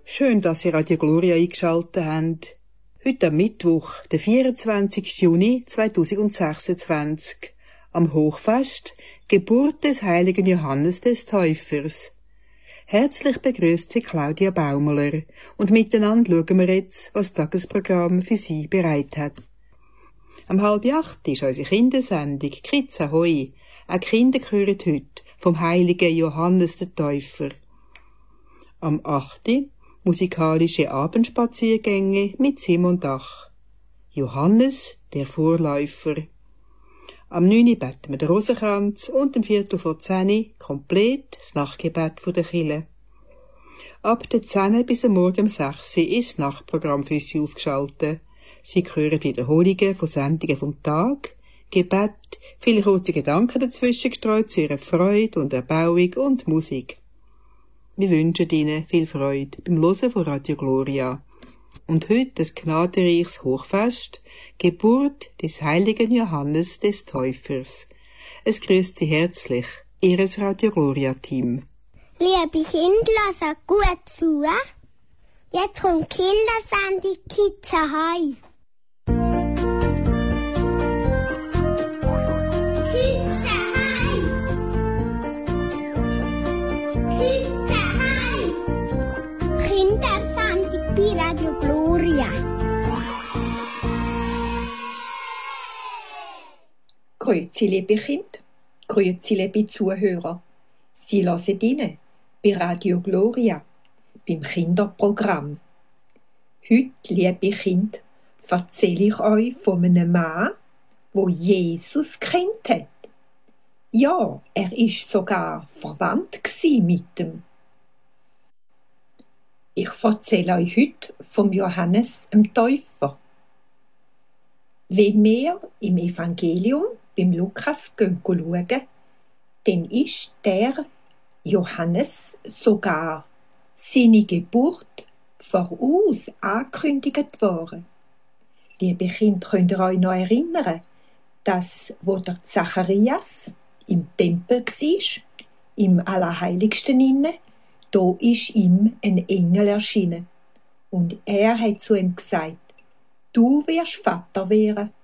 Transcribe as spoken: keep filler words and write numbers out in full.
Schön, dass Sie Radio Gloria eingeschaltet haben. Heute am Mittwoch, der vierundzwanzigsten Juni zweitausendsechsundzwanzig, am Hochfest, Geburt des heiligen Johannes des Täufers. Herzlich begrüßt Sie Claudia Baumler und miteinander schauen wir jetzt, was das Tagesprogramm für Sie bereit hat. Am halb acht ist unsere Kindersendung «Kids Ahoi». Auch die Kinder hören heute vom heiligen Johannes der Täufer. Am achten musikalische Abendspaziergänge mit Simon Dach. Johannes, der Vorläufer. Am neunten beten wir den Rosenkranz und am Viertel vor zehn komplett das Nachtgebet der Kirche. Ab der zehn bis am Morgen um sechs ist das Nachtprogramm für Sie aufgeschaltet. Sie hören Wiederholungen von Sendungen vom Tag, Gebet, viele kurze Gedanken dazwischen gestreut zu Ihrer Freude und Erbauung und Musik. Wir wünschen Ihnen viel Freude beim Hören von Radio Gloria. Und heute das gnadenreiches Hochfest, Geburt des heiligen Johannes des Täufers. Es grüßt Sie herzlich, Ihres Radio Gloria Team. Liebe Kinder, hört gut zu. Jetzt kommt Kindersendung «Kids Ahoi». Kindersendung bei Radio Gloria. Grüezi, liebe Kinder, grüezi, liebe Zuhörer. Sie hören rein bei Radio Gloria, beim Kinderprogramm. Heute, liebe Kinder, erzähle ich euch von einem Mann, wo Jesus kennt hat. Ja, er ist sogar verwandt gsi mit dem. Ich erzähle euch heute vom Johannes dem Täufer. Wenn wir im Evangelium beim Lukas schauen, dann ist der Johannes sogar seine Geburt voraus angekündigt worden. Liebe Kinder, könnt ihr euch noch erinnern, dass, wo der Zacharias im Tempel war, im Allerheiligsten inne, da ist ihm ein Engel erschienen. Und er hat zu ihm gesagt, du wirst Vater werden